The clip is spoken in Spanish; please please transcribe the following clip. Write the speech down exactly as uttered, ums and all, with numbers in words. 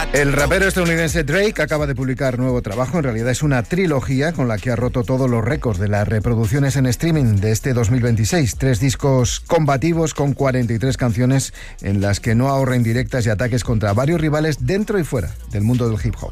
El rapero estadounidense Drake acaba de publicar nuevo trabajo. En realidad es una trilogía con la que ha roto todos los récords de las reproducciones en streaming de este dos mil veintiséis. Tres discos combativos con cuarenta y tres canciones en las que no ahorra indirectas y ataques contra varios rivales dentro y fuera del mundo del hip hop.